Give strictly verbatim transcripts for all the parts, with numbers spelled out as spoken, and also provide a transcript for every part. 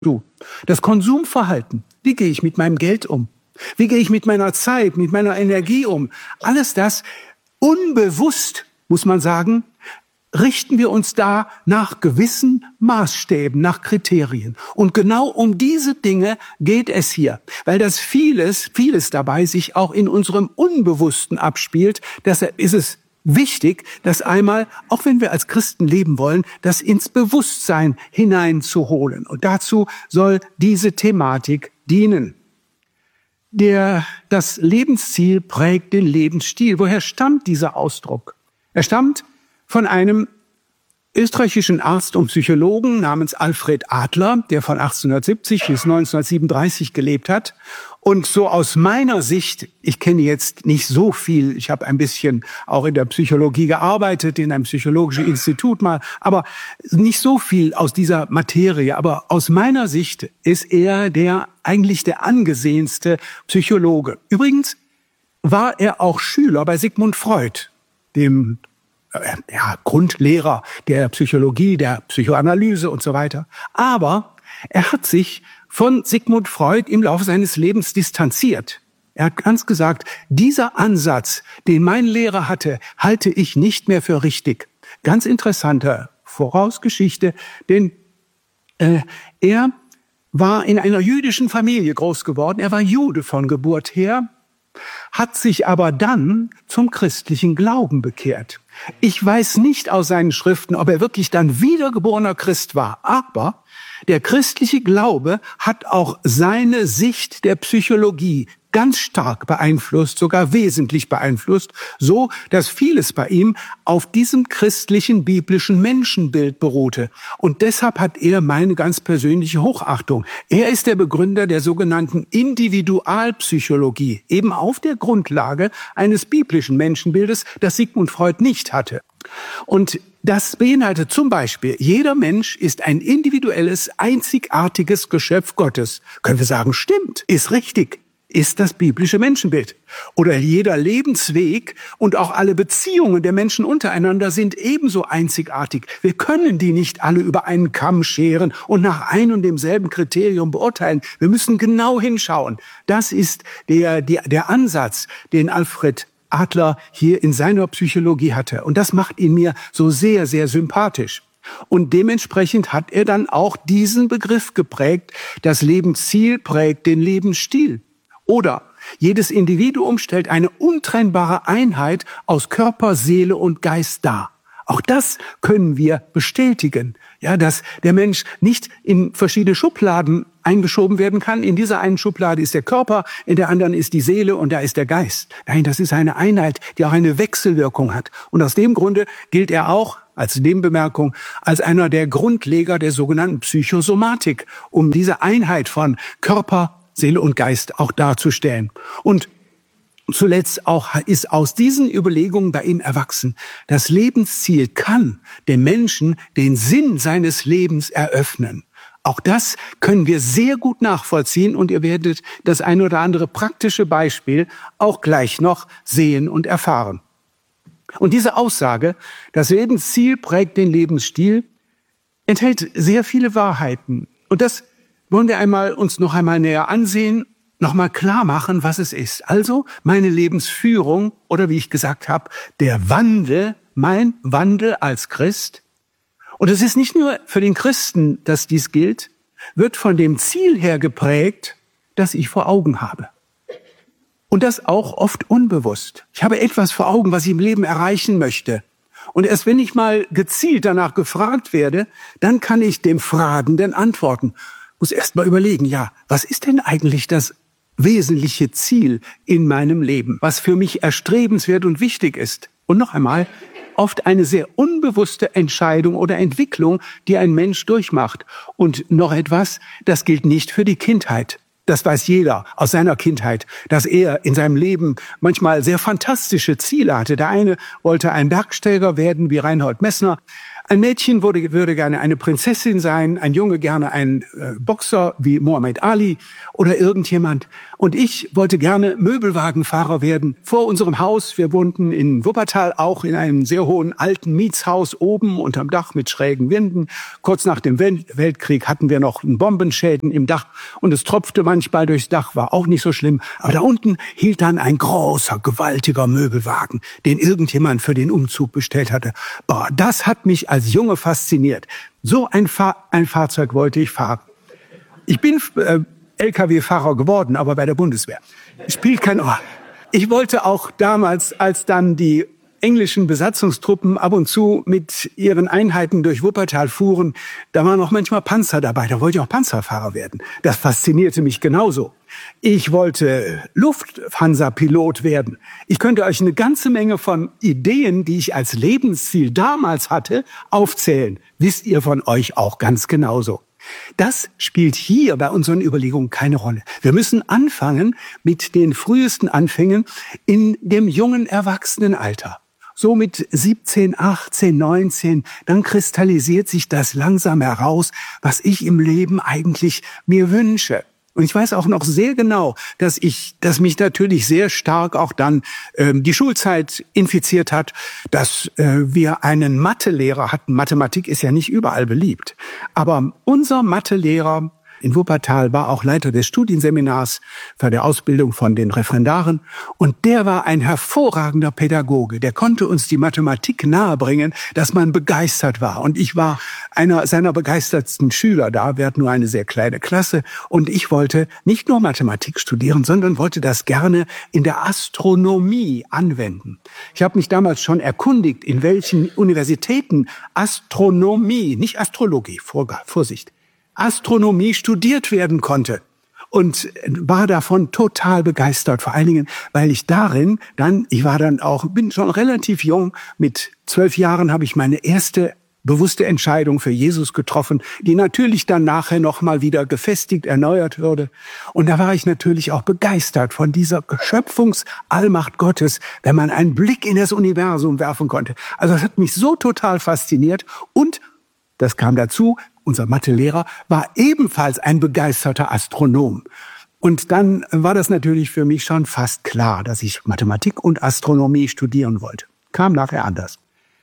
Du, das Konsumverhalten. Wie gehe ich mit meinem Geld um? Wie gehe ich mit meiner Zeit, mit meiner Energie um? Alles das unbewusst, muss man sagen, richten wir uns da nach gewissen Maßstäben, nach Kriterien. Und genau um diese Dinge geht es hier, weil das vieles, vieles dabei sich auch in unserem Unbewussten abspielt. Deshalb ist es wichtig, das einmal, auch wenn wir als Christen leben wollen, das ins Bewusstsein hineinzuholen. Und dazu soll diese Thematik dienen. Der, das Lebensziel prägt den Lebensstil. Woher stammt dieser Ausdruck? Er stammt von einem österreichischen Arzt und Psychologen namens Alfred Adler, der von achtzehnhundertsiebzig bis neunzehnhundertsiebenunddreißig gelebt hat. Und so aus meiner Sicht, ich kenne jetzt nicht so viel, ich habe ein bisschen auch in der Psychologie gearbeitet, in einem psychologischen Institut mal, aber nicht so viel aus dieser Materie. Aber aus meiner Sicht ist er der eigentlich der angesehenste Psychologe. Übrigens war er auch Schüler bei Sigmund Freud, dem ja, Grundlehrer der Psychologie, der Psychoanalyse und so weiter. Aber er hat sich von Sigmund Freud im Laufe seines Lebens distanziert. Er hat ganz gesagt, dieser Ansatz, den mein Lehrer hatte, halte ich nicht mehr für richtig. Ganz interessante Vorausgeschichte, denn äh, er war in einer jüdischen Familie groß geworden. Er war Jude von Geburt her, hat sich aber dann zum christlichen Glauben bekehrt. Ich weiß nicht aus seinen Schriften, ob er wirklich dann wiedergeborener Christ war, aber der christliche Glaube hat auch seine Sicht der Psychologie ganz stark beeinflusst, sogar wesentlich beeinflusst, so dass vieles bei ihm auf diesem christlichen biblischen Menschenbild beruhte. Und deshalb hat er meine ganz persönliche Hochachtung. Er ist der Begründer der sogenannten Individualpsychologie, eben auf der Grundlage eines biblischen Menschenbildes, das Sigmund Freud nicht hatte. Und das beinhaltet zum Beispiel, jeder Mensch ist ein individuelles, einzigartiges Geschöpf Gottes. Können wir sagen, stimmt, ist richtig. Ist das biblische Menschenbild. Oder jeder Lebensweg und auch alle Beziehungen der Menschen untereinander sind ebenso einzigartig. Wir können die nicht alle über einen Kamm scheren und nach ein und demselben Kriterium beurteilen. Wir müssen genau hinschauen. Das ist der, der, der Ansatz, den Alfred Adler hier in seiner Psychologie hatte. Und das macht ihn mir so sehr, sehr sympathisch. Und dementsprechend hat er dann auch diesen Begriff geprägt, das Lebensziel prägt den Lebensstil. Oder jedes Individuum stellt eine untrennbare Einheit aus Körper, Seele und Geist dar. Auch das können wir bestätigen, ja, dass der Mensch nicht in verschiedene Schubladen eingeschoben werden kann. In dieser einen Schublade ist der Körper, in der anderen ist die Seele und da ist der Geist. Nein, das ist eine Einheit, die auch eine Wechselwirkung hat. Und aus dem Grunde gilt er auch, als Nebenbemerkung, als einer der Grundleger der sogenannten Psychosomatik, um diese Einheit von Körper, Seele und Geist auch darzustellen. Und zuletzt auch ist aus diesen Überlegungen bei ihm erwachsen, das Lebensziel kann dem Menschen den Sinn seines Lebens eröffnen. Auch das können wir sehr gut nachvollziehen und ihr werdet das ein oder andere praktische Beispiel auch gleich noch sehen und erfahren. Und diese Aussage, das Lebensziel prägt den Lebensstil, enthält sehr viele Wahrheiten. Und das wollen wir einmal uns noch einmal näher ansehen, noch mal klar machen, was es ist. Also meine Lebensführung oder wie ich gesagt habe, der Wandel, mein Wandel als Christ. Und es ist nicht nur für den Christen, dass dies gilt, wird von dem Ziel her geprägt, das ich vor Augen habe. Und das auch oft unbewusst. Ich habe etwas vor Augen, was ich im Leben erreichen möchte. Und erst wenn ich mal gezielt danach gefragt werde, dann kann ich dem Fragenden antworten. Muss erst mal überlegen, ja, was ist denn eigentlich das wesentliche Ziel in meinem Leben, was für mich erstrebenswert und wichtig ist? Und noch einmal, oft eine sehr unbewusste Entscheidung oder Entwicklung, die ein Mensch durchmacht. Und noch etwas, das gilt nicht für die Kindheit. Das weiß jeder aus seiner Kindheit, dass er in seinem Leben manchmal sehr fantastische Ziele hatte. Der eine wollte ein Bergsteiger werden wie Reinhold Messner. Ein Mädchen würde, würde gerne eine Prinzessin sein, ein Junge gerne ein äh, Boxer wie Muhammad Ali oder irgendjemand. Und ich wollte gerne Möbelwagenfahrer werden. Vor unserem Haus, wir wohnten in Wuppertal, auch in einem sehr hohen alten Mietshaus oben unterm Dach mit schrägen Wänden. Kurz nach dem Welt- Weltkrieg hatten wir noch Bombenschäden im Dach und es tropfte manchmal durchs Dach, war auch nicht so schlimm. Aber da unten hielt dann ein großer, gewaltiger Möbelwagen, den irgendjemand für den Umzug bestellt hatte. Boah, das hat mich als Junge fasziniert. So ein, Fahr- ein Fahrzeug wollte ich fahren. Ich bin äh, L K W-Fahrer geworden, aber bei der Bundeswehr. Spielt keine Rolle. Ich wollte auch damals, als dann die englischen Besatzungstruppen ab und zu mit ihren Einheiten durch Wuppertal fuhren, da waren auch manchmal Panzer dabei. Da wollte ich auch Panzerfahrer werden. Das faszinierte mich genauso. Ich wollte Lufthansa-Pilot werden. Ich könnte euch eine ganze Menge von Ideen, die ich als Lebensziel damals hatte, aufzählen. Wisst ihr von euch auch ganz genauso. Das spielt hier bei unseren Überlegungen keine Rolle. Wir müssen anfangen mit den frühesten Anfängen in dem jungen Erwachsenenalter. So mit siebzehn, achtzehn, neunzehn, dann kristallisiert sich das langsam heraus, was ich im Leben eigentlich mir wünsche. Und ich weiß auch noch sehr genau, dass ich, dass mich natürlich sehr stark auch dann ähm, die Schulzeit infiziert hat, dass äh, wir einen Mathelehrer hatten. Mathematik ist ja nicht überall beliebt, aber unser Mathelehrer in Wuppertal war auch Leiter des Studienseminars für die Ausbildung von den Referendaren. Und der war ein hervorragender Pädagoge. Der konnte uns die Mathematik nahebringen, dass man begeistert war. Und ich war einer seiner begeistertsten Schüler da. Wir hatten nur eine sehr kleine Klasse. Und ich wollte nicht nur Mathematik studieren, sondern wollte das gerne in der Astronomie anwenden. Ich habe mich damals schon erkundigt, in welchen Universitäten Astronomie, nicht Astrologie, Vorsicht, Astronomie studiert werden konnte und war davon total begeistert. Vor allen Dingen, weil ich darin dann, ich war dann auch, bin schon relativ jung, mit zwölf Jahren habe ich meine erste bewusste Entscheidung für Jesus getroffen, die natürlich dann nachher noch mal wieder gefestigt, erneuert wurde. Und da war ich natürlich auch begeistert von dieser Schöpfungsallmacht Gottes, wenn man einen Blick in das Universum werfen konnte. Also das hat mich so total fasziniert und das kam dazu, unser Mathelehrer war ebenfalls ein begeisterter Astronom. Und dann war das natürlich für mich schon fast klar, dass ich Mathematik und Astronomie studieren wollte. Kam nachher anders.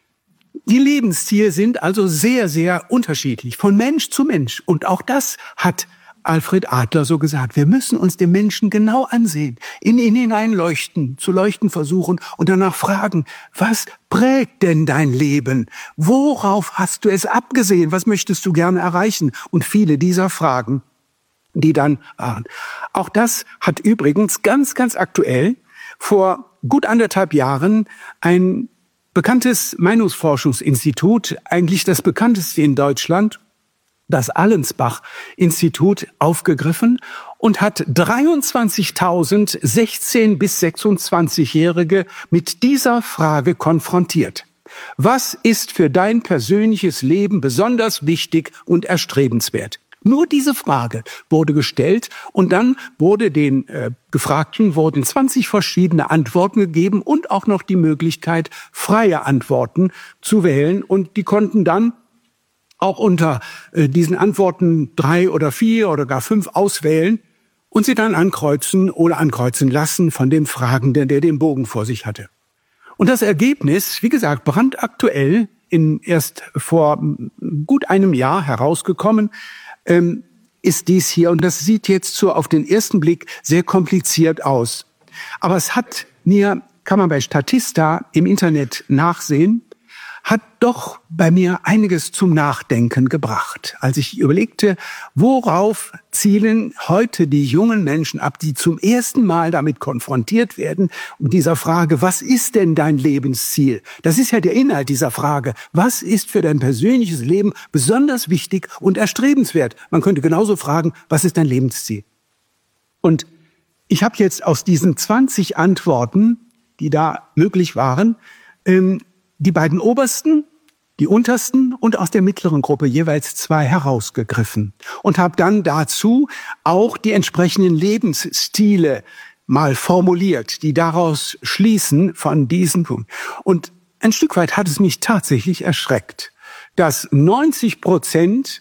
Die Lebensziele sind also sehr, sehr unterschiedlich, von Mensch zu Mensch. Und auch das hat Alfred Adler so gesagt. Wir müssen uns den Menschen genau ansehen, in ihn hineinleuchten, zu leuchten versuchen und danach fragen, was prägt denn dein Leben? Worauf hast du es abgesehen? Was möchtest du gerne erreichen? Und viele dieser Fragen, die dann waren. Auch das hat übrigens ganz, ganz aktuell vor gut anderthalb Jahren ein bekanntes Meinungsforschungsinstitut, eigentlich das bekannteste in Deutschland, das Allensbach-Institut, aufgegriffen und hat dreiundzwanzigtausend sechzehn- bis sechsundzwanzigjährige mit dieser Frage konfrontiert. Was ist für dein persönliches Leben besonders wichtig und erstrebenswert? Nur diese Frage wurde gestellt und dann wurde den äh, Gefragten wurden zwanzig verschiedene Antworten gegeben und auch noch die Möglichkeit, freie Antworten zu wählen. Und die konnten dann auch unter äh, diesen Antworten drei oder vier oder gar fünf auswählen und sie dann ankreuzen oder ankreuzen lassen von dem Fragenden, der den Bogen vor sich hatte. Und das Ergebnis, wie gesagt, brandaktuell, in erst vor gut einem Jahr herausgekommen, ähm, ist dies hier. Und das sieht jetzt so auf den ersten Blick sehr kompliziert aus. Aber es hat mir, kann man bei Statista im Internet nachsehen, hat doch bei mir einiges zum Nachdenken gebracht. Als ich überlegte, worauf zielen heute die jungen Menschen ab, die zum ersten Mal damit konfrontiert werden, mit dieser Frage, was ist denn dein Lebensziel? Das ist ja der Inhalt dieser Frage. Was ist für dein persönliches Leben besonders wichtig und erstrebenswert? Man könnte genauso fragen, was ist dein Lebensziel? Und ich habe jetzt aus diesen zwanzig Antworten, die da möglich waren, ähm, die beiden obersten, die untersten und aus der mittleren Gruppe jeweils zwei herausgegriffen und habe dann dazu auch die entsprechenden Lebensstile mal formuliert, die daraus schließen von diesen Punkten. Und ein Stück weit hat es mich tatsächlich erschreckt, dass neunzig Prozent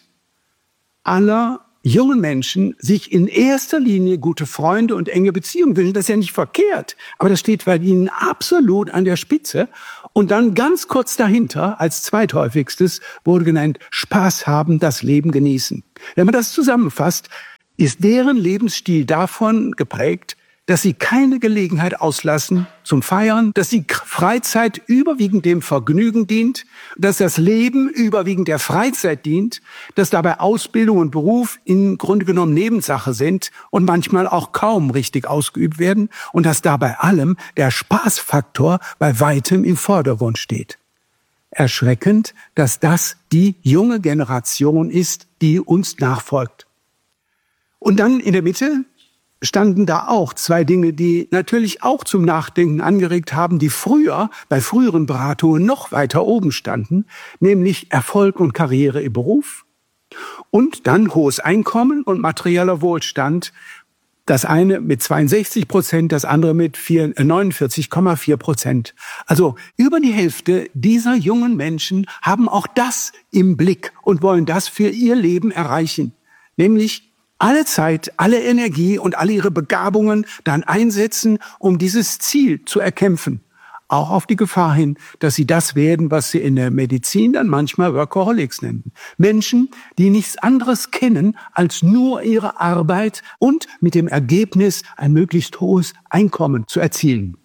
aller jungen Menschen sich in erster Linie gute Freunde und enge Beziehungen wünschen. Das ist ja nicht verkehrt, aber das steht bei ihnen absolut an der Spitze. Und dann ganz kurz dahinter, als zweithäufigstes, wurde genannt, Spaß haben, das Leben genießen. Wenn man das zusammenfasst, ist deren Lebensstil davon geprägt, dass sie keine Gelegenheit auslassen zum Feiern, dass die Freizeit überwiegend dem Vergnügen dient, dass das Leben überwiegend der Freizeit dient, dass dabei Ausbildung und Beruf im Grunde genommen Nebensache sind und manchmal auch kaum richtig ausgeübt werden und dass dabei allem der Spaßfaktor bei weitem im Vordergrund steht. Erschreckend, dass das die junge Generation ist, die uns nachfolgt. Und dann in der Mitte standen da auch zwei Dinge, die natürlich auch zum Nachdenken angeregt haben, die früher, bei früheren Beratungen noch weiter oben standen, nämlich Erfolg und Karriere im Beruf und dann hohes Einkommen und materieller Wohlstand. Das eine mit zweiundsechzig Prozent, das andere mit neunundvierzig Komma vier Prozent. Also über die Hälfte dieser jungen Menschen haben auch das im Blick und wollen das für ihr Leben erreichen, nämlich alle Zeit, alle Energie und alle ihre Begabungen dann einsetzen, um dieses Ziel zu erkämpfen. Auch auf die Gefahr hin, dass sie das werden, was sie in der Medizin dann manchmal Workaholics nennen. Menschen, die nichts anderes kennen als nur ihre Arbeit und mit dem Ergebnis ein möglichst hohes Einkommen zu erzielen.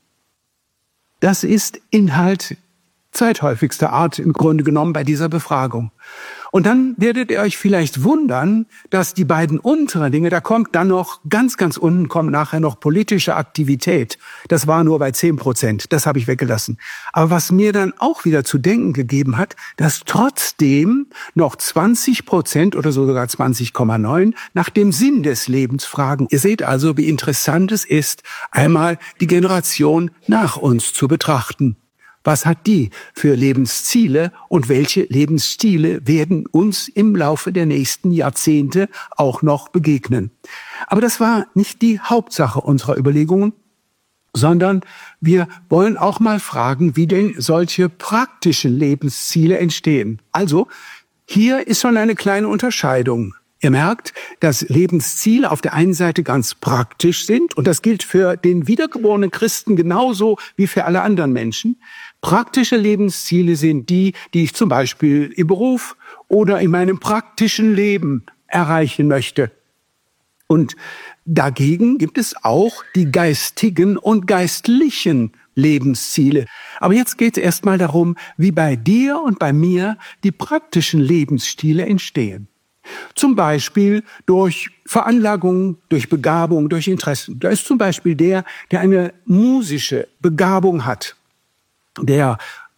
Das ist Inhalt zweithäufigster Art im Grunde genommen bei dieser Befragung. Und dann werdet ihr euch vielleicht wundern, dass die beiden unteren Dinge, da kommt dann noch, ganz, ganz unten kommt nachher noch politische Aktivität. Das war nur bei zehn Prozent, das habe ich weggelassen. Aber was mir dann auch wieder zu denken gegeben hat, dass trotzdem noch zwanzig Prozent oder sogar zwanzig Komma neun nach dem Sinn des Lebens fragen. Ihr seht also, wie interessant es ist, einmal die Generation nach uns zu betrachten. Was hat die für Lebensziele und welche Lebensstile werden uns im Laufe der nächsten Jahrzehnte auch noch begegnen? Aber das war nicht die Hauptsache unserer Überlegungen, sondern wir wollen auch mal fragen, wie denn solche praktischen Lebensziele entstehen. Also, hier ist schon eine kleine Unterscheidung. Ihr merkt, dass Lebensziele auf der einen Seite ganz praktisch sind und das gilt für den wiedergeborenen Christen genauso wie für alle anderen Menschen. Praktische Lebensziele sind die, die ich zum Beispiel im Beruf oder in meinem praktischen Leben erreichen möchte. Und dagegen gibt es auch die geistigen und geistlichen Lebensziele. Aber jetzt geht es erstmal darum, wie bei dir und bei mir die praktischen Lebensstile entstehen. Zum Beispiel durch Veranlagung, durch Begabung, durch Interessen. Da ist zum Beispiel der, der eine musische Begabung hat, der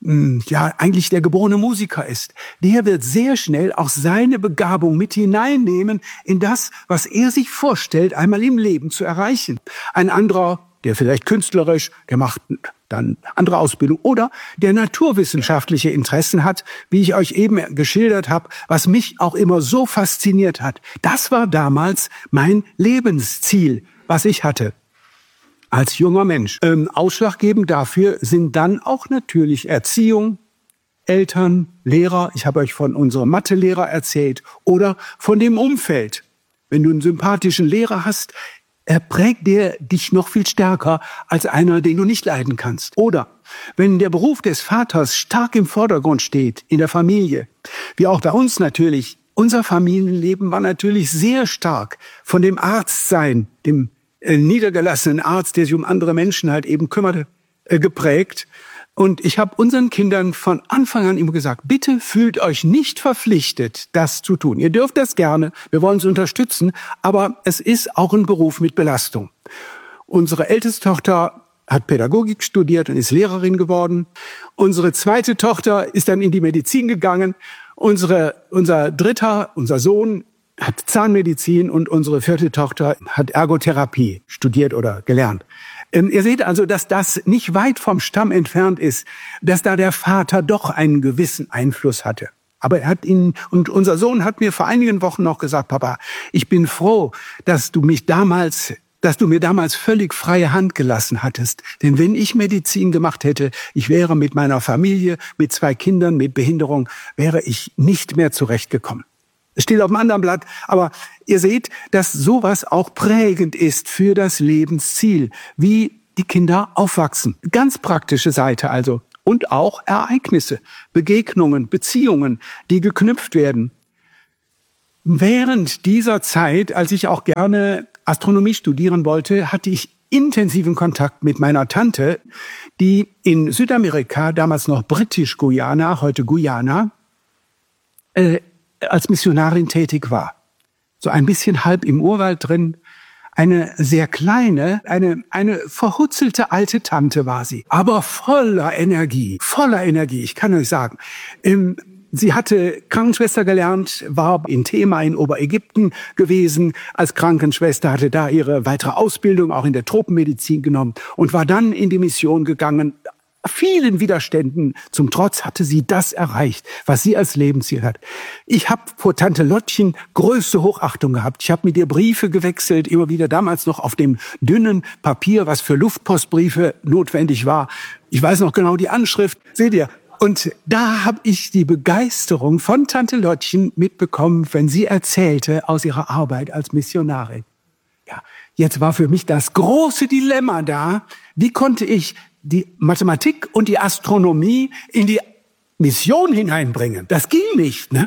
ja eigentlich der geborene Musiker ist. Der wird sehr schnell auch seine Begabung mit hineinnehmen in das, was er sich vorstellt, einmal im Leben zu erreichen. Ein anderer, der vielleicht künstlerisch, der macht dann andere Ausbildung oder der naturwissenschaftliche Interessen hat, wie ich euch eben geschildert habe, was mich auch immer so fasziniert hat. Das war damals mein Lebensziel, was ich hatte als junger Mensch. Ähm, ausschlaggebend dafür sind dann auch natürlich Erziehung, Eltern, Lehrer. Ich habe euch von unserem Mathelehrer erzählt oder von dem Umfeld. Wenn du einen sympathischen Lehrer hast, er prägt der dich noch viel stärker als einer, den du nicht leiden kannst. Oder wenn der Beruf des Vaters stark im Vordergrund steht in der Familie, wie auch bei uns natürlich, unser Familienleben war natürlich sehr stark von dem Arztsein, dem äh, niedergelassenen Arzt, der sich um andere Menschen halt eben kümmerte, äh, geprägt. Und ich habe unseren Kindern von Anfang an immer gesagt, bitte fühlt euch nicht verpflichtet, das zu tun. Ihr dürft das gerne, wir wollen es unterstützen, aber es ist auch ein Beruf mit Belastung. Unsere älteste Tochter hat Pädagogik studiert und ist Lehrerin geworden. Unsere zweite Tochter ist dann in die Medizin gegangen. Unsere, unser dritter, unser Sohn hat Zahnmedizin und unsere vierte Tochter hat Ergotherapie studiert oder gelernt. Ihr seht also, dass das nicht weit vom Stamm entfernt ist, dass da der Vater doch einen gewissen Einfluss hatte. Aber er hat ihn, und unser Sohn hat mir vor einigen Wochen noch gesagt, Papa, ich bin froh, dass du mich damals dass du mir damals völlig freie Hand gelassen hattest. Denn wenn ich Medizin gemacht hätte, ich wäre mit meiner Familie, mit zwei Kindern, mit Behinderung, wäre ich nicht mehr zurechtgekommen. Es steht auf dem anderen Blatt, aber ihr seht, dass sowas auch prägend ist für das Lebensziel, wie die Kinder aufwachsen. Ganz praktische Seite also. Und auch Ereignisse, Begegnungen, Beziehungen, die geknüpft werden. Während dieser Zeit, als ich auch gerne Astronomie studieren wollte, hatte ich intensiven Kontakt mit meiner Tante, die in Südamerika, damals noch Britisch-Guyana, heute Guyana, äh, als Missionarin tätig war. So ein bisschen halb im Urwald drin. Eine sehr kleine, eine, eine verhutzelte alte Tante war sie. Aber voller Energie, voller Energie, ich kann euch sagen. Ähm, Sie hatte Krankenschwester gelernt, war in Thema in Oberägypten gewesen als Krankenschwester, hatte da ihre weitere Ausbildung auch in der Tropenmedizin genommen und war dann in die Mission gegangen. Vielen Widerständen zum Trotz hatte sie das erreicht, was sie als Lebensziel hat. Ich habe vor Tante Lottchen größte Hochachtung gehabt. Ich habe mit ihr Briefe gewechselt, immer wieder damals noch auf dem dünnen Papier, was für Luftpostbriefe notwendig war. Ich weiß noch genau die Anschrift. Seht ihr? Und da habe ich die Begeisterung von Tante Lottchen mitbekommen, wenn sie erzählte aus ihrer Arbeit als Missionarin. Ja, jetzt war für mich das große Dilemma da. Wie konnte ich die Mathematik und die Astronomie in die Mission hineinbringen? Das ging nicht, ne?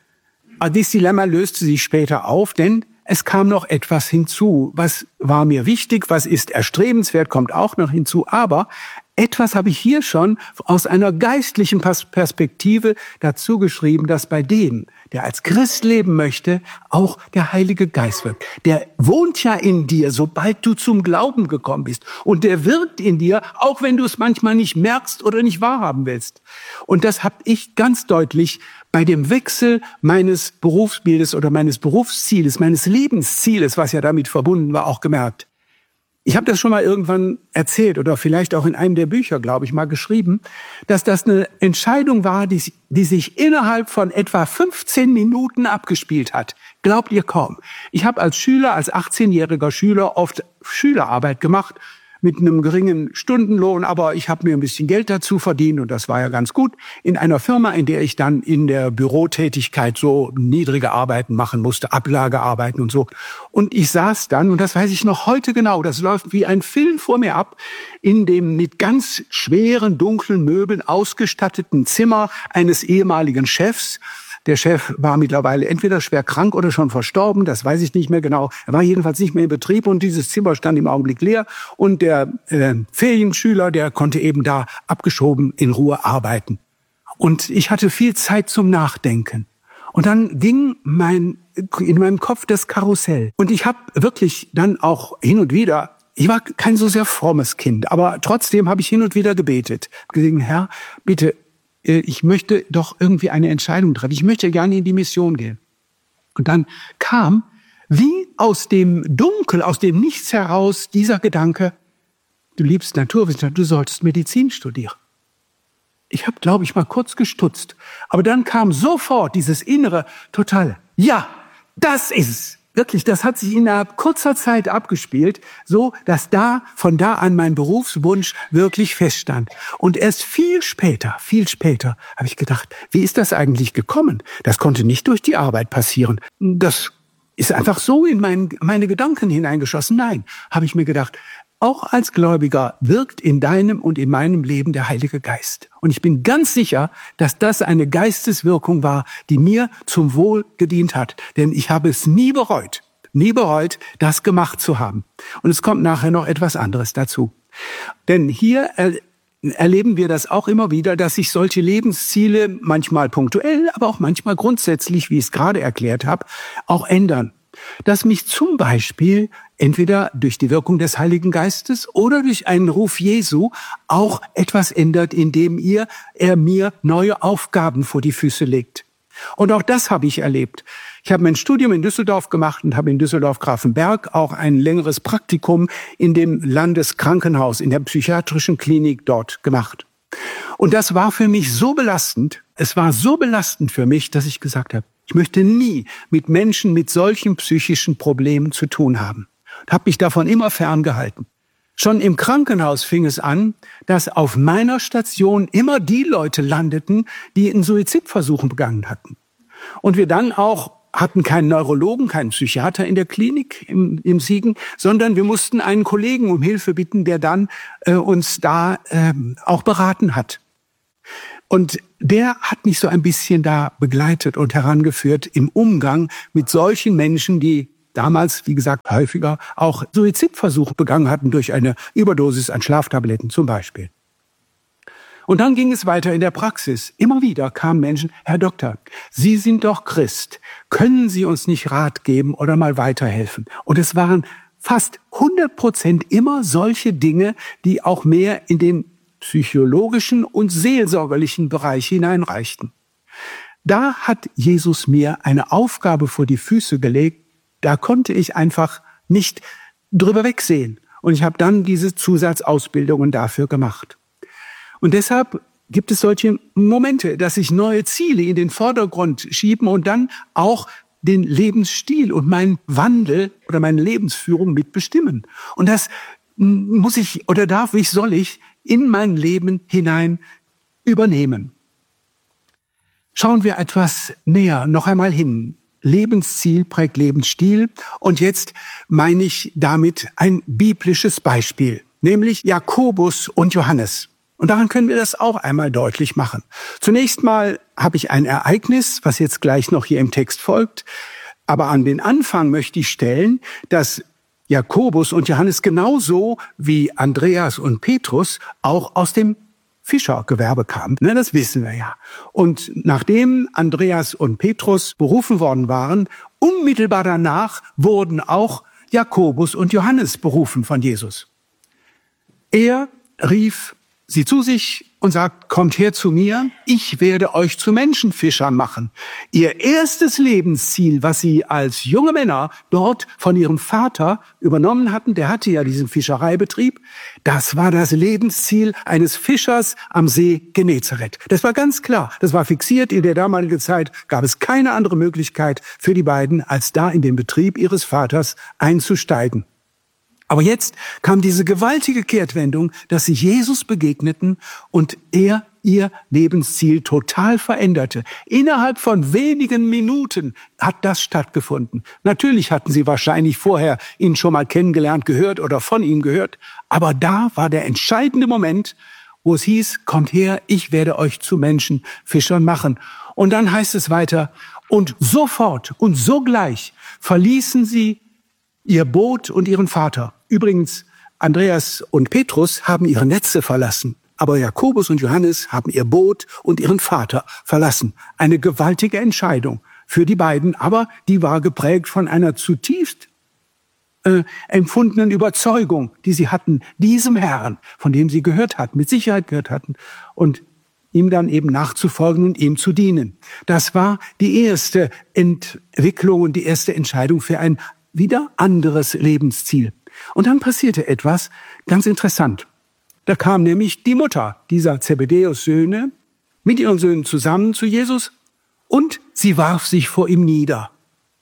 Aber dieses Dilemma löste sich später auf, denn es kam noch etwas hinzu. Was war mir wichtig, was ist erstrebenswert, kommt auch noch hinzu. Aber etwas habe ich hier schon aus einer geistlichen Perspektive dazu geschrieben, dass bei dem, der als Christ leben möchte, auch der Heilige Geist wirkt. Der wohnt ja in dir, sobald du zum Glauben gekommen bist. Und der wirkt in dir, auch wenn du es manchmal nicht merkst oder nicht wahrhaben willst. Und das habe ich ganz deutlich bei dem Wechsel meines Berufsbildes oder meines Berufszieles, meines Lebenszieles, was ja damit verbunden war, auch gemerkt. Ich habe das schon mal irgendwann erzählt oder vielleicht auch in einem der Bücher, glaube ich, mal geschrieben, dass das eine Entscheidung war, die, die sich innerhalb von etwa fünfzehn Minuten abgespielt hat. Glaubt ihr kaum. Ich habe als Schüler, als achtzehnjähriger Schüler oft Schülerarbeit gemacht mit einem geringen Stundenlohn, aber ich habe mir ein bisschen Geld dazu verdient und das war ja ganz gut, in einer Firma, in der ich dann in der Bürotätigkeit so niedrige Arbeiten machen musste, Ablagearbeiten und so. Und ich saß dann, und das weiß ich noch heute genau, das läuft wie ein Film vor mir ab, in dem mit ganz schweren, dunklen Möbeln ausgestatteten Zimmer eines ehemaligen Chefs. Der Chef war mittlerweile entweder schwer krank oder schon verstorben, das weiß ich nicht mehr genau. Er war jedenfalls nicht mehr in Betrieb und dieses Zimmer stand im Augenblick leer. Und der äh, Ferienschüler, der konnte eben da abgeschoben in Ruhe arbeiten. Und ich hatte viel Zeit zum Nachdenken. Und dann ging mein in meinem Kopf das Karussell. Und ich habe wirklich dann auch hin und wieder, ich war kein so sehr frommes Kind, aber trotzdem habe ich hin und wieder gebetet. Gesagt, Herr, bitte, ich möchte doch irgendwie eine Entscheidung treffen. Ich möchte gerne in die Mission gehen. Und dann kam wie aus dem Dunkel, aus dem Nichts heraus dieser Gedanke, du liebst Naturwissenschaft, du solltest Medizin studieren. Ich habe, glaube ich, mal kurz gestutzt. Aber dann kam sofort dieses innere, totale, ja, das ist es. Wirklich, das hat sich innerhalb kurzer Zeit abgespielt, so dass da von da an mein Berufswunsch wirklich feststand. Und erst viel später, viel später habe ich gedacht, wie ist das eigentlich gekommen? Das konnte nicht durch die Arbeit passieren. Das ist einfach so in mein, meine Gedanken hineingeschossen. Nein, habe ich mir gedacht, auch als Gläubiger wirkt in deinem und in meinem Leben der Heilige Geist. Und ich bin ganz sicher, dass das eine Geisteswirkung war, die mir zum Wohl gedient hat. Denn ich habe es nie bereut, nie bereut, das gemacht zu haben. Und es kommt nachher noch etwas anderes dazu. Denn hier er, erleben wir das auch immer wieder, dass sich solche Lebensziele manchmal punktuell, aber auch manchmal grundsätzlich, wie ich es gerade erklärt habe, auch ändern. Dass mich zum Beispiel entweder durch die Wirkung des Heiligen Geistes oder durch einen Ruf Jesu auch etwas ändert, indem ihr, er mir neue Aufgaben vor die Füße legt. Und auch das habe ich erlebt. Ich habe mein Studium in Düsseldorf gemacht und habe in Düsseldorf-Grafenberg auch ein längeres Praktikum in dem Landeskrankenhaus, in der psychiatrischen Klinik dort gemacht. Und das war für mich so belastend, es war so belastend für mich, dass ich gesagt habe, ich möchte nie mit Menschen mit solchen psychischen Problemen zu tun haben. habe mich davon immer ferngehalten. Schon im Krankenhaus fing es an, dass auf meiner Station immer die Leute landeten, die einen Suizidversuch begangen hatten. Und wir dann auch hatten keinen Neurologen, keinen Psychiater in der Klinik im, im Siegen, sondern wir mussten einen Kollegen um Hilfe bitten, der dann äh, uns da äh, auch beraten hat. Und der hat mich so ein bisschen da begleitet und herangeführt im Umgang mit solchen Menschen, die damals, wie gesagt, häufiger auch Suizidversuche begangen hatten durch eine Überdosis an Schlaftabletten zum Beispiel. Und dann ging es weiter in der Praxis. Immer wieder kamen Menschen: Herr Doktor, Sie sind doch Christ. Können Sie uns nicht Rat geben oder mal weiterhelfen? Und es waren fast hundert Prozent immer solche Dinge, die auch mehr in den psychologischen und seelsorgerlichen Bereich hineinreichten. Da hat Jesus mir eine Aufgabe vor die Füße gelegt, da konnte ich einfach nicht drüber wegsehen. Und ich habe dann diese Zusatzausbildungen dafür gemacht. Und deshalb gibt es solche Momente, dass sich neue Ziele in den Vordergrund schieben und dann auch den Lebensstil und meinen Wandel oder meine Lebensführung mitbestimmen. Und das muss ich oder darf ich, soll ich in mein Leben hinein übernehmen. Schauen wir etwas näher noch einmal hin. Lebensziel prägt Lebensstil. Und jetzt meine ich damit ein biblisches Beispiel, nämlich Jakobus und Johannes. Und daran können wir das auch einmal deutlich machen. Zunächst mal habe ich ein Ereignis, was jetzt gleich noch hier im Text folgt. Aber an den Anfang möchte ich stellen, dass Jakobus und Johannes genauso wie Andreas und Petrus auch aus dem Fischergewerbe kamen. Ne, das wissen wir ja. Und nachdem Andreas und Petrus berufen worden waren, unmittelbar danach wurden auch Jakobus und Johannes berufen von Jesus. Er rief sie zu sich und sagt: Kommt her zu mir, ich werde euch zu Menschenfischern machen. Ihr erstes Lebensziel, was sie als junge Männer dort von ihrem Vater übernommen hatten, der hatte ja diesen Fischereibetrieb, das war das Lebensziel eines Fischers am See Genezareth. Das war ganz klar, das war fixiert. In der damaligen Zeit gab es keine andere Möglichkeit für die beiden, als da in den Betrieb ihres Vaters einzusteigen. Aber jetzt kam diese gewaltige Kehrtwendung, dass sie Jesus begegneten und er ihr Lebensziel total veränderte. Innerhalb von wenigen Minuten hat das stattgefunden. Natürlich hatten sie wahrscheinlich vorher ihn schon mal kennengelernt, gehört oder von ihm gehört. Aber da war der entscheidende Moment, wo es hieß: Kommt her, ich werde euch zu Menschenfischern machen. Und dann heißt es weiter: Und sofort und sogleich verließen sie ihr Boot und ihren Vater. Übrigens, Andreas und Petrus haben ihre Netze verlassen, aber Jakobus und Johannes haben ihr Boot und ihren Vater verlassen. Eine gewaltige Entscheidung für die beiden, aber die war geprägt von einer zutiefst äh, empfundenen Überzeugung, die sie hatten, diesem Herrn, von dem sie gehört hatten, mit Sicherheit gehört hatten, und ihm dann eben nachzufolgen und ihm zu dienen. Das war die erste Entwicklung und die erste Entscheidung für ein wieder anderes Lebensziel. Und dann passierte etwas ganz interessant. Da kam nämlich die Mutter dieser Zebedäus-Söhne mit ihren Söhnen zusammen zu Jesus und sie warf sich vor ihm nieder.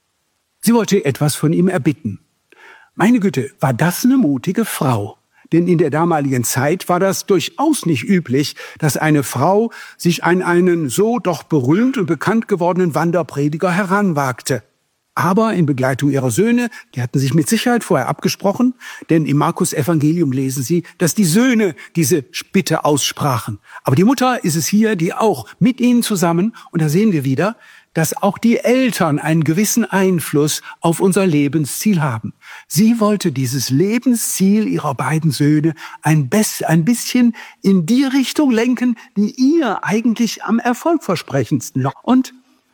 Sie wollte etwas von ihm erbitten. Meine Güte, war das eine mutige Frau? Denn in der damaligen Zeit war das durchaus nicht üblich, dass eine Frau sich an einen so doch berühmt und bekannt gewordenen Wanderprediger heranwagte. Aber in Begleitung ihrer Söhne, die hatten sich mit Sicherheit vorher abgesprochen, denn im Markus-Evangelium lesen Sie, dass die Söhne diese Bitte aussprachen. Aber die Mutter ist es hier, die auch mit ihnen zusammen, und da sehen wir wieder, dass auch die Eltern einen gewissen Einfluss auf unser Lebensziel haben. Sie wollte dieses Lebensziel ihrer beiden Söhne ein, best, ein bisschen in die Richtung lenken, die ihr eigentlich am erfolgversprechendsten war. Und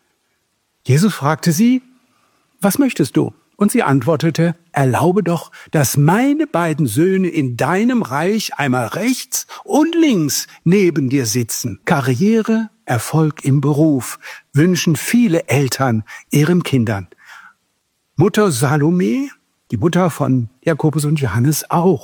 Jesus fragte sie: Was möchtest du? Und sie antwortete: Erlaube doch, dass meine beiden Söhne in deinem Reich einmal rechts und links neben dir sitzen. Karriere, Erfolg im Beruf wünschen viele Eltern ihren Kindern. Mutter Salome, die Mutter von Jakobus und Johannes, auch.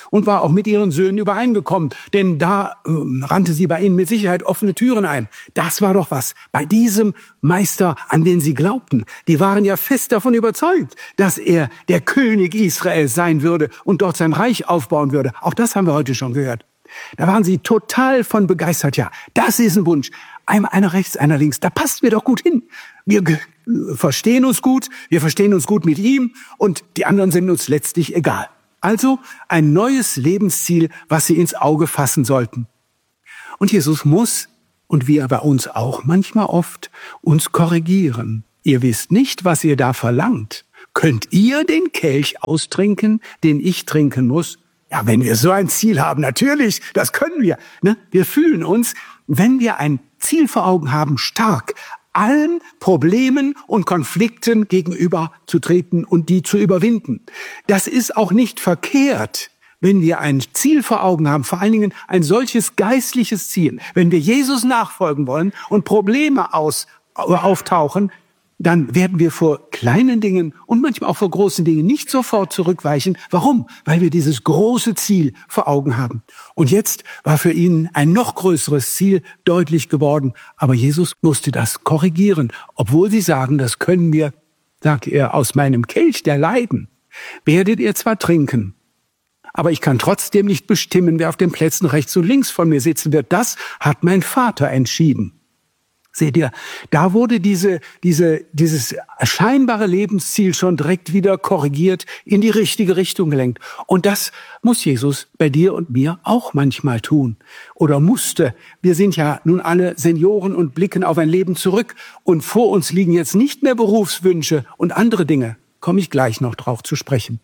und war auch mit ihren Söhnen übereingekommen, denn da äh, rannte sie bei ihnen mit Sicherheit offene Türen ein. Das war doch was. Bei diesem Meister, an den sie glaubten, die waren ja fest davon überzeugt, dass er der König Israels sein würde und dort sein Reich aufbauen würde. Auch das haben wir heute schon gehört. Da waren sie total von begeistert. Ja, das ist ein Wunsch. Einmal einer rechts, einer links. Da passt mir doch gut hin. Wir ge- verstehen uns gut, wir verstehen uns gut mit ihm und die anderen sind uns letztlich egal. Also ein neues Lebensziel, was sie ins Auge fassen sollten. Und Jesus muss, und wir bei uns auch manchmal oft, uns korrigieren. Ihr wisst nicht, was ihr da verlangt. Könnt ihr den Kelch austrinken, den ich trinken muss? Ja, wenn wir so ein Ziel haben, natürlich, das können wir. Ne? Wir fühlen uns, wenn wir ein Ziel vor Augen haben, stark, allen Problemen und Konflikten gegenüber zu treten und die zu überwinden. Das ist auch nicht verkehrt, wenn wir ein Ziel vor Augen haben, vor allen Dingen ein solches geistliches Ziel. Wenn wir Jesus nachfolgen wollen und Probleme aus, auftauchen, dann werden wir vor kleinen Dingen und manchmal auch vor großen Dingen nicht sofort zurückweichen. Warum? Weil wir dieses große Ziel vor Augen haben. Und jetzt war für ihn ein noch größeres Ziel deutlich geworden. Aber Jesus musste das korrigieren. Obwohl sie sagen, das können wir, sagt er, aus meinem Kelch der Leiden werdet ihr zwar trinken, aber ich kann trotzdem nicht bestimmen, wer auf den Plätzen rechts und links von mir sitzen wird. Das hat mein Vater entschieden. Seht ihr, da wurde diese, diese, dieses scheinbare Lebensziel schon direkt wieder korrigiert, in die richtige Richtung gelenkt. Und das muss Jesus bei dir und mir auch manchmal tun. Oder musste. Wir sind ja nun alle Senioren und blicken auf ein Leben zurück. Und vor uns liegen jetzt nicht mehr Berufswünsche und andere Dinge. Komme ich gleich noch drauf zu sprechen.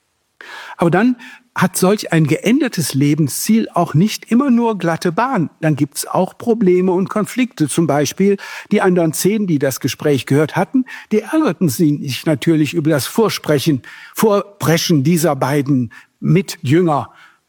Aber dann hat solch ein geändertes Lebensziel auch nicht immer nur glatte Bahn. Dann gibt's auch Probleme und Konflikte. Zum Beispiel die anderen zehn, die das Gespräch gehört hatten, die ärgerten sich natürlich über das Vorsprechen, Vorpreschen dieser beiden Mitjünger.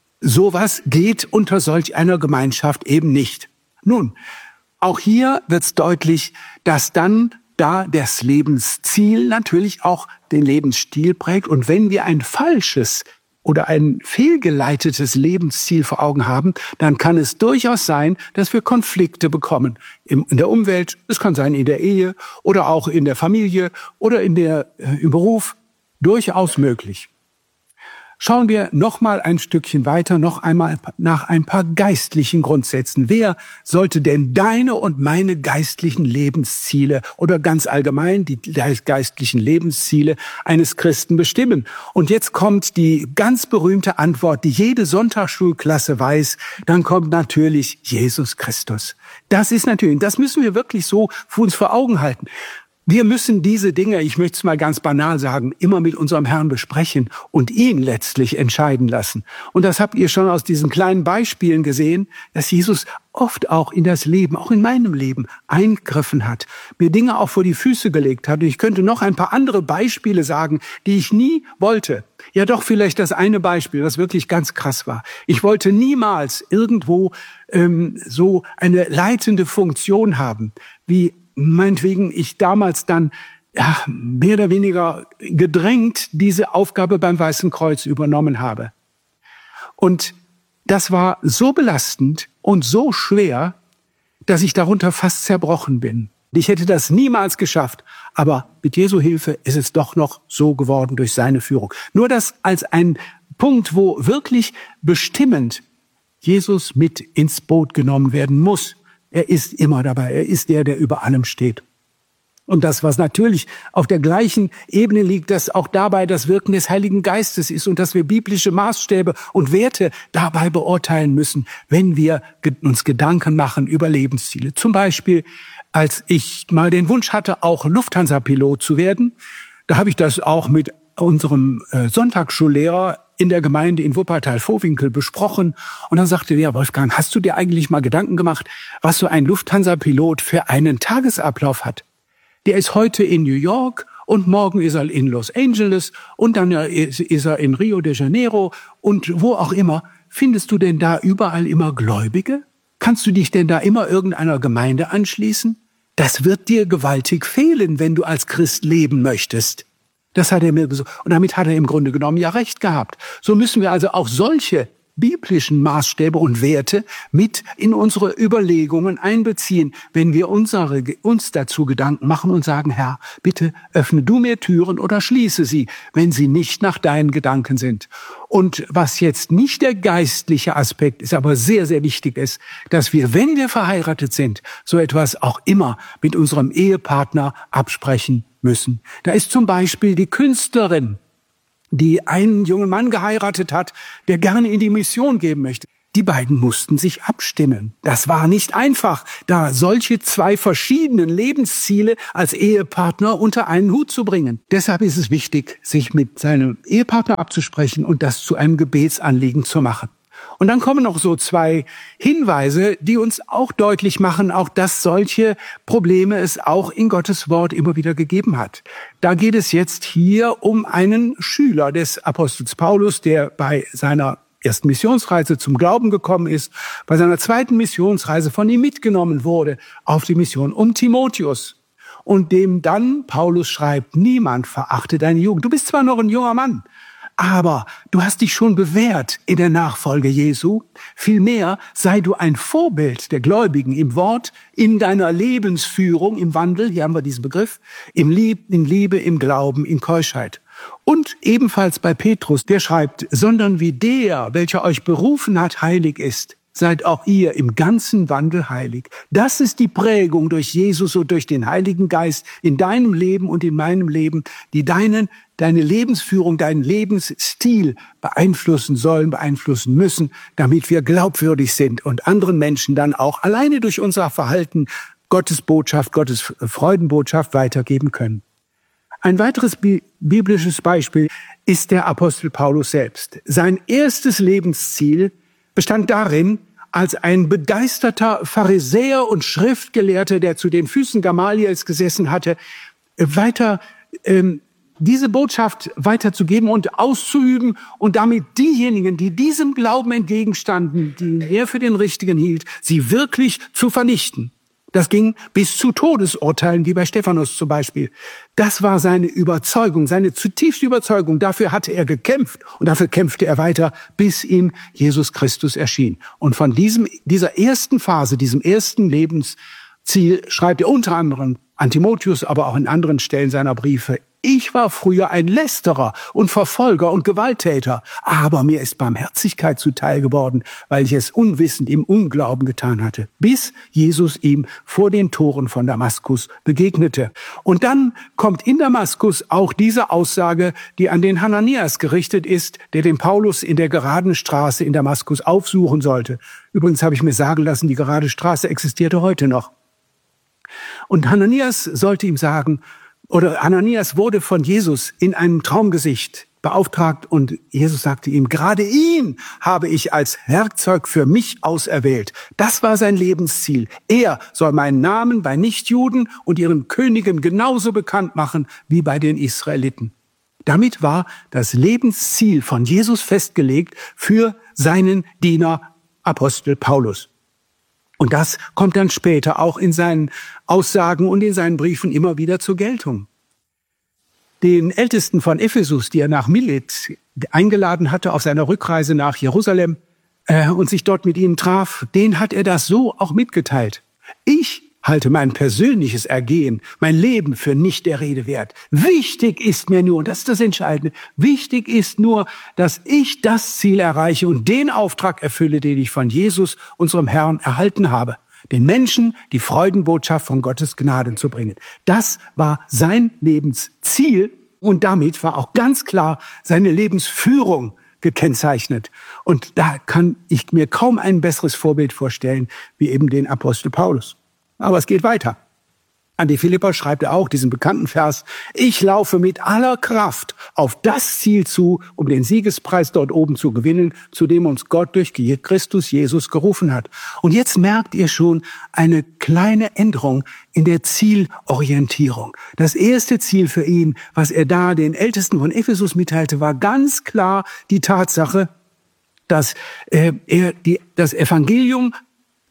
Sowas geht unter solch einer Gemeinschaft eben nicht. Nun, auch hier wird's deutlich, dass dann da das Lebensziel natürlich auch den Lebensstil prägt. Und wenn wir ein falsches oder ein fehlgeleitetes Lebensziel vor Augen haben, dann kann es durchaus sein, dass wir Konflikte bekommen. In der Umwelt, es kann sein in der Ehe oder auch in der Familie oder in der, äh, im Beruf. Durchaus möglich. Schauen wir noch mal ein Stückchen weiter, noch einmal nach ein paar geistlichen Grundsätzen. Wer sollte denn deine und meine geistlichen Lebensziele oder ganz allgemein die geistlichen Lebensziele eines Christen bestimmen? Und jetzt kommt die ganz berühmte Antwort, die jede Sonntagsschulklasse weiß. Dann kommt natürlich Jesus Christus. Das ist natürlich, das müssen wir wirklich so für uns vor Augen halten. Wir müssen diese Dinge, ich möchte es mal ganz banal sagen, immer mit unserem Herrn besprechen und ihn letztlich entscheiden lassen. Und das habt ihr schon aus diesen kleinen Beispielen gesehen, dass Jesus oft auch in das Leben, auch in meinem Leben, eingriffen hat, mir Dinge auch vor die Füße gelegt hat. Und ich könnte noch ein paar andere Beispiele sagen, die ich nie wollte. Ja doch, vielleicht das eine Beispiel, das wirklich ganz krass war. Ich wollte niemals irgendwo ähm, so eine leitende Funktion haben, wie meinetwegen ich damals dann ja, mehr oder weniger gedrängt diese Aufgabe beim Weißen Kreuz übernommen habe. Und das war so belastend und so schwer, dass ich darunter fast zerbrochen bin. Ich hätte das niemals geschafft, aber mit Jesu Hilfe ist es doch noch so geworden durch seine Führung. Nur das als ein Punkt, wo wirklich bestimmend Jesus mit ins Boot genommen werden muss. Er ist immer dabei. Er ist der, der über allem steht. Und das, was natürlich auf der gleichen Ebene liegt, dass auch dabei das Wirken des Heiligen Geistes ist und dass wir biblische Maßstäbe und Werte dabei beurteilen müssen, wenn wir uns Gedanken machen über Lebensziele. Zum Beispiel, als ich mal den Wunsch hatte, auch Lufthansa-Pilot zu werden, da habe ich das auch mit unserem äh, Sonntagsschullehrer in der Gemeinde in Wuppertal-Vohwinkel besprochen. Und dann sagte der, Wolfgang, hast du dir eigentlich mal Gedanken gemacht, was so ein Lufthansa-Pilot für einen Tagesablauf hat? Der ist heute in New York und morgen ist er in Los Angeles und dann ist er in Rio de Janeiro und wo auch immer. Findest du denn da überall immer Gläubige? Kannst du dich denn da immer irgendeiner Gemeinde anschließen? Das wird dir gewaltig fehlen, wenn du als Christ leben möchtest. Das hat er mir gesagt. Und damit hat er im Grunde genommen ja recht gehabt. So müssen wir also auch solche biblischen Maßstäbe und Werte mit in unsere Überlegungen einbeziehen, wenn wir unsere, uns dazu Gedanken machen und sagen, Herr, bitte öffne du mir Türen oder schließe sie, wenn sie nicht nach deinen Gedanken sind. Und was jetzt nicht der geistliche Aspekt ist, aber sehr, sehr wichtig ist, dass wir, wenn wir verheiratet sind, so etwas auch immer mit unserem Ehepartner absprechen müssen. Da ist zum Beispiel die Künstlerin, die einen jungen Mann geheiratet hat, der gerne in die Mission geben möchte. Die beiden mussten sich abstimmen. Das war nicht einfach, da solche zwei verschiedenen Lebensziele als Ehepartner unter einen Hut zu bringen. Deshalb ist es wichtig, sich mit seinem Ehepartner abzusprechen und das zu einem Gebetsanliegen zu machen. Und dann kommen noch so zwei Hinweise, die uns auch deutlich machen, auch dass solche Probleme es auch in Gottes Wort immer wieder gegeben hat. Da geht es jetzt hier um einen Schüler des Apostels Paulus, der bei seiner ersten Missionsreise zum Glauben gekommen ist, bei seiner zweiten Missionsreise von ihm mitgenommen wurde auf die Mission um Timotheus. Und dem dann Paulus schreibt, niemand verachte deine Jugend. Du bist zwar noch ein junger Mann, aber du hast dich schon bewährt in der Nachfolge Jesu. Vielmehr sei du ein Vorbild der Gläubigen im Wort, in deiner Lebensführung, im Wandel, hier haben wir diesen Begriff, im Lieb, in Liebe, im Glauben, in Keuschheit. Und ebenfalls bei Petrus, der schreibt, sondern wie der, welcher euch berufen hat, heilig ist, seid auch ihr im ganzen Wandel heilig. Das ist die Prägung durch Jesus und durch den Heiligen Geist in deinem Leben und in meinem Leben, die deinen, deine Lebensführung, deinen Lebensstil beeinflussen sollen, beeinflussen müssen, damit wir glaubwürdig sind und anderen Menschen dann auch alleine durch unser Verhalten Gottes Botschaft, Gottes Freudenbotschaft weitergeben können. Ein weiteres bi- biblisches Beispiel ist der Apostel Paulus selbst. Sein erstes Lebensziel bestand darin, als ein begeisterter Pharisäer und Schriftgelehrter, der zu den Füßen Gamaliels gesessen hatte, weiter ähm, diese Botschaft weiterzugeben und auszuüben und damit diejenigen, die diesem Glauben entgegenstanden, die er für den richtigen hielt, sie wirklich zu vernichten. Das ging bis zu Todesurteilen, wie bei Stephanus zum Beispiel. Das war seine Überzeugung, seine zutiefste Überzeugung. Dafür hatte er gekämpft und dafür kämpfte er weiter, bis ihm Jesus Christus erschien. Und von diesem, dieser ersten Phase, diesem ersten Lebensziel schreibt er unter anderem an Timotheus, aber auch in anderen Stellen seiner Briefe: Ich war früher ein Lästerer und Verfolger und Gewalttäter, aber mir ist Barmherzigkeit zuteil geworden, weil ich es unwissend im Unglauben getan hatte, bis Jesus ihm vor den Toren von Damaskus begegnete. Und dann kommt in Damaskus auch diese Aussage, die an den Hananias gerichtet ist, der den Paulus in der geraden Straße in Damaskus aufsuchen sollte. Übrigens habe ich mir sagen lassen, die gerade Straße existierte heute noch. Und Hananias sollte ihm sagen, oder Hananias wurde von Jesus in einem Traumgesicht beauftragt und Jesus sagte ihm, gerade ihn habe ich als Werkzeug für mich auserwählt. Das war sein Lebensziel. Er soll meinen Namen bei Nichtjuden und ihren Königen genauso bekannt machen wie bei den Israeliten. Damit war das Lebensziel von Jesus festgelegt für seinen Diener Apostel Paulus. Und das kommt dann später auch in seinen Aussagen und in seinen Briefen immer wieder zur Geltung. Den Ältesten von Ephesus, die er nach Milet eingeladen hatte auf seiner Rückreise nach Jerusalem äh, und sich dort mit ihnen traf, den hat er das so auch mitgeteilt. Ich halte mein persönliches Ergehen, mein Leben für nicht der Rede wert. Wichtig ist mir nur, und das ist das Entscheidende, wichtig ist nur, dass ich das Ziel erreiche und den Auftrag erfülle, den ich von Jesus, unserem Herrn, erhalten habe. Den Menschen die Freudenbotschaft von Gottes Gnaden zu bringen. Das war sein Lebensziel und damit war auch ganz klar seine Lebensführung gekennzeichnet. Und da kann ich mir kaum ein besseres Vorbild vorstellen, wie eben den Apostel Paulus. Aber es geht weiter. An die Philipper schreibt er auch diesen bekannten Vers: Ich laufe mit aller Kraft auf das Ziel zu, um den Siegespreis dort oben zu gewinnen, zu dem uns Gott durch Christus Jesus gerufen hat. Und jetzt merkt ihr schon eine kleine Änderung in der Zielorientierung. Das erste Ziel für ihn, was er da den Ältesten von Ephesus mitteilte, war ganz klar die Tatsache, dass äh, er die, das Evangelium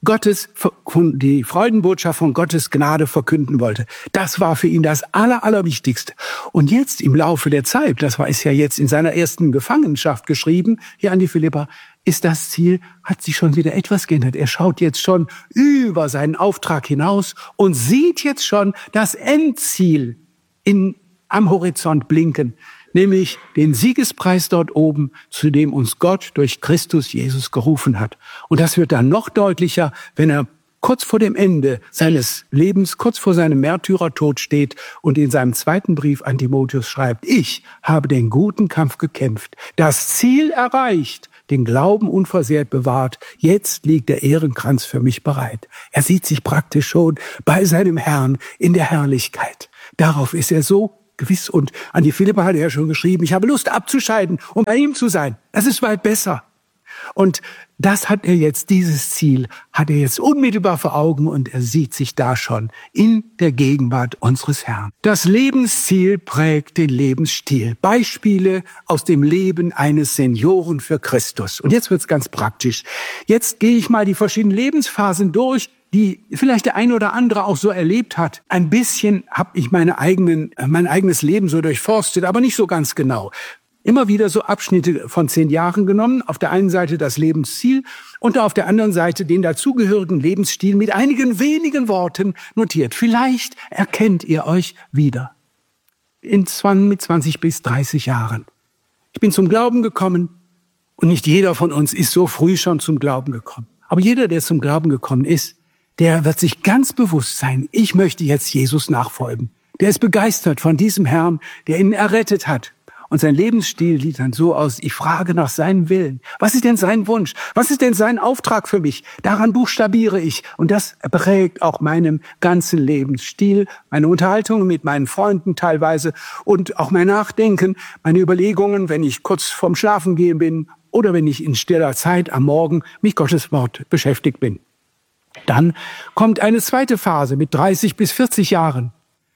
Gottes, die Freudenbotschaft von Gottes Gnade verkünden wollte. Das war für ihn das Aller, Allerwichtigste. Und jetzt im Laufe der Zeit, das war ist ja jetzt in seiner ersten Gefangenschaft geschrieben, hier an die Philipper, ist das Ziel, hat sich schon wieder etwas geändert. Er schaut jetzt schon über seinen Auftrag hinaus und sieht jetzt schon das Endziel in, am Horizont blinken, nämlich den Siegespreis dort oben, zu dem uns Gott durch Christus Jesus gerufen hat. Und das wird dann noch deutlicher, wenn er kurz vor dem Ende seines Lebens, kurz vor seinem Märtyrertod steht und in seinem zweiten Brief an Timotheus schreibt, ich habe den guten Kampf gekämpft, das Ziel erreicht, den Glauben unversehrt bewahrt, jetzt liegt der Ehrenkranz für mich bereit. Er sieht sich praktisch schon bei seinem Herrn in der Herrlichkeit. Darauf ist er so gewiss. Und an die Philipper hat er ja schon geschrieben, ich habe Lust abzuscheiden, um bei ihm zu sein. Das ist weit besser. Und das hat er jetzt, dieses Ziel hat er jetzt unmittelbar vor Augen und er sieht sich da schon in der Gegenwart unseres Herrn. Das Lebensziel prägt den Lebensstil. Beispiele aus dem Leben eines Senioren für Christus. Und jetzt wird's ganz praktisch. Jetzt gehe ich mal die verschiedenen Lebensphasen durch, die vielleicht der eine oder andere auch so erlebt hat. Ein bisschen habe ich meine eigenen, mein eigenes Leben so durchforstet, aber nicht so ganz genau. Immer wieder so Abschnitte von zehn Jahren genommen. Auf der einen Seite das Lebensziel und auf der anderen Seite den dazugehörigen Lebensstil mit einigen wenigen Worten notiert. Vielleicht erkennt ihr euch wieder. In zwanzig, mit zwanzig bis dreißig Jahren. Ich bin zum Glauben gekommen und nicht jeder von uns ist so früh schon zum Glauben gekommen. Aber jeder, der zum Glauben gekommen ist, der wird sich ganz bewusst sein, ich möchte jetzt Jesus nachfolgen. Der ist begeistert von diesem Herrn, der ihn errettet hat. Und sein Lebensstil sieht dann so aus, ich frage nach seinem Willen. Was ist denn sein Wunsch? Was ist denn sein Auftrag für mich? Daran buchstabiere ich. Und das prägt auch meinen ganzen Lebensstil, meine Unterhaltungen mit meinen Freunden teilweise und auch mein Nachdenken, meine Überlegungen, wenn ich kurz vorm Schlafengehen bin oder wenn ich in stiller Zeit am Morgen mit Gottes Wort beschäftigt bin. Dann kommt eine zweite Phase mit dreißig bis vierzig Jahren.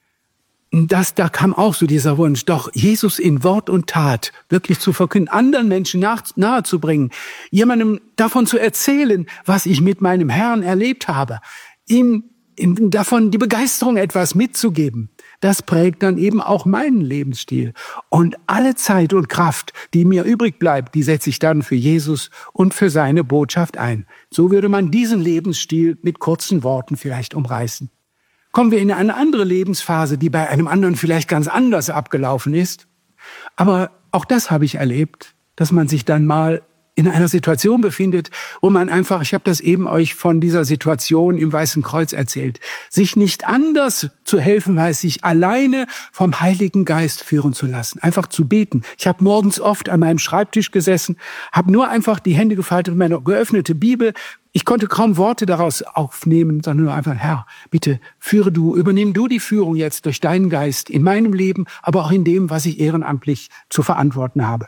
Das, da kam auch so dieser Wunsch, doch Jesus in Wort und Tat wirklich zu verkünden, anderen Menschen nach, nahe zu bringen, jemandem davon zu erzählen, was ich mit meinem Herrn erlebt habe, ihm, ihm davon die Begeisterung etwas mitzugeben. Das prägt dann eben auch meinen Lebensstil. Und alle Zeit und Kraft, die mir übrig bleibt, die setze ich dann für Jesus und für seine Botschaft ein. So würde man diesen Lebensstil mit kurzen Worten vielleicht umreißen. Kommen wir in eine andere Lebensphase, die bei einem anderen vielleicht ganz anders abgelaufen ist. Aber auch das habe ich erlebt, dass man sich dann mal in einer Situation befindet, wo man einfach, ich habe das eben euch von dieser Situation im Weißen Kreuz erzählt, sich nicht anders zu helfen weiß, sich alleine vom Heiligen Geist führen zu lassen, einfach zu beten. Ich habe morgens oft an meinem Schreibtisch gesessen, habe nur einfach die Hände gefaltet und meine geöffnete Bibel. Ich konnte kaum Worte daraus aufnehmen, sondern nur einfach, Herr, bitte führe du, übernimm du die Führung jetzt durch deinen Geist in meinem Leben, aber auch in dem, was ich ehrenamtlich zu verantworten habe.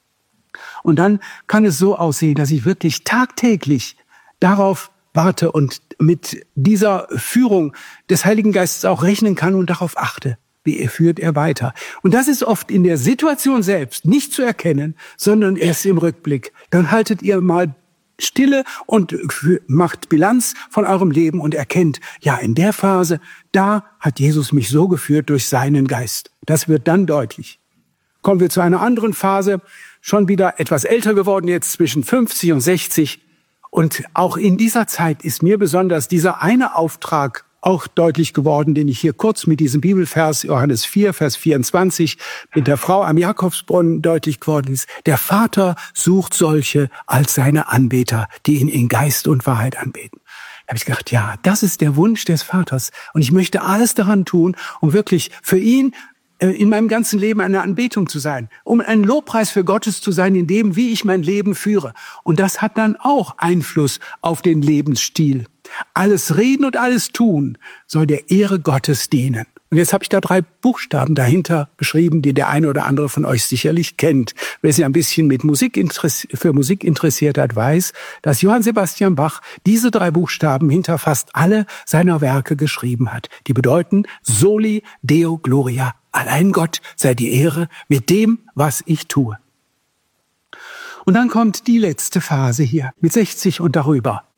Und dann kann es so aussehen, dass ich wirklich tagtäglich darauf warte und mit dieser Führung des Heiligen Geistes auch rechnen kann und darauf achte, wie er führt er weiter. Und das ist oft in der Situation selbst nicht zu erkennen, sondern erst im Rückblick. Dann haltet ihr mal Stille und macht Bilanz von eurem Leben und erkennt, ja, in der Phase, da hat Jesus mich so geführt durch seinen Geist. Das wird dann deutlich. Kommen wir zu einer anderen Phase, schon wieder etwas älter geworden, jetzt zwischen fünfzig und sechzig. Und auch in dieser Zeit ist mir besonders dieser eine Auftrag auch deutlich geworden, den ich hier kurz mit diesem Bibelvers, Johannes vier, Vers vierundzwanzig, mit der Frau am Jakobsbrunnen deutlich geworden ist. Der Vater sucht solche als seine Anbeter, die ihn in Geist und Wahrheit anbeten. Da habe ich gedacht, ja, das ist der Wunsch des Vaters. Und ich möchte alles daran tun, um wirklich für ihn in meinem ganzen Leben eine Anbetung zu sein, um ein Lobpreis für Gottes zu sein, in dem, wie ich mein Leben führe. Und das hat dann auch Einfluss auf den Lebensstil. Alles Reden und alles Tun soll der Ehre Gottes dienen. Und jetzt habe ich da drei Buchstaben dahinter geschrieben, die der eine oder andere von euch sicherlich kennt. Wer sich ein bisschen mit Musik für Musik interessiert hat, weiß, dass Johann Sebastian Bach diese drei Buchstaben hinter fast alle seiner Werke geschrieben hat. Die bedeuten Soli Deo Gloria. Allein Gott sei die Ehre mit dem, was ich tue. Und dann kommt die letzte Phase hier mit sechzig und darüber.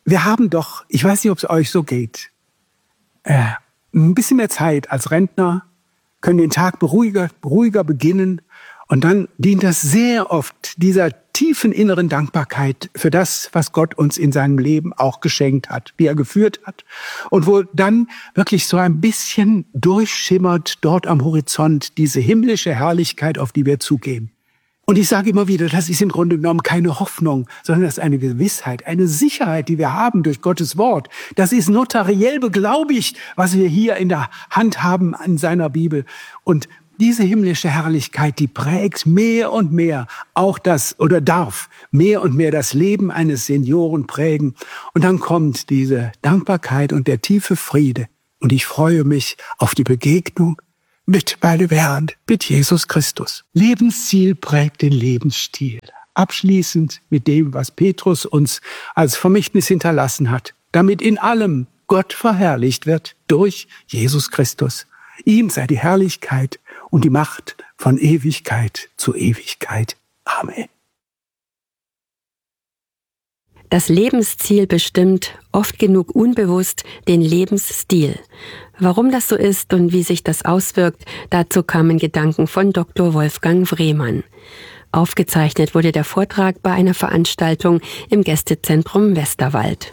wir haben doch, ich weiß nicht, ob es euch so geht, äh, ein bisschen mehr Zeit als Rentner, können den Tag beruhiger, ruhiger beginnen. Und dann dient das sehr oft dieser tiefen inneren Dankbarkeit für das, was Gott uns in seinem Leben auch geschenkt hat, wie er geführt hat. Und wo dann wirklich so ein bisschen durchschimmert dort am Horizont diese himmlische Herrlichkeit, auf die wir zugehen. Und ich sage immer wieder, das ist im Grunde genommen keine Hoffnung, sondern das ist eine Gewissheit, eine Sicherheit, die wir haben durch Gottes Wort. Das ist notariell beglaubigt, was wir hier in der Hand haben an seiner Bibel. Und diese himmlische Herrlichkeit, die prägt mehr und mehr auch das, oder darf mehr und mehr das Leben eines Senioren prägen. Und dann kommt diese Dankbarkeit und der tiefe Friede. Und ich freue mich auf die Begegnung mit meinem Herrn, mit Jesus Christus. Lebensziel prägt den Lebensstil. Abschließend mit dem, was Petrus uns als Vermächtnis hinterlassen hat, damit in allem Gott verherrlicht wird durch Jesus Christus. Ihm sei die Herrlichkeit und die Macht von Ewigkeit zu Ewigkeit. Amen. Das Lebensziel bestimmt, oft genug unbewusst, den Lebensstil. Warum das so ist und wie sich das auswirkt, dazu kamen Gedanken von Doktor Wolfgang Wrehmann. Aufgezeichnet wurde der Vortrag bei einer Veranstaltung im Gästezentrum Westerwald.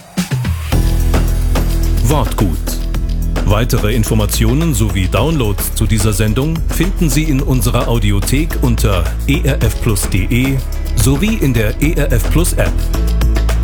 Wortgut. Weitere Informationen sowie Downloads zu dieser Sendung finden Sie in unserer Audiothek unter e r f plus punkt d e sowie in der E R F Plus App.